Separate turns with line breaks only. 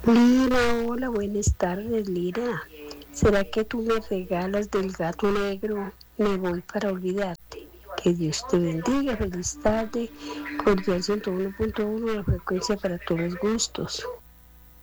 Lina, hola, buenas tardes, Lina. ¿Será que tú me regalas del gato negro? Me voy para olvidarte. Que Dios te bendiga, feliz tarde. Cordial 101.1, la frecuencia para todos los gustos.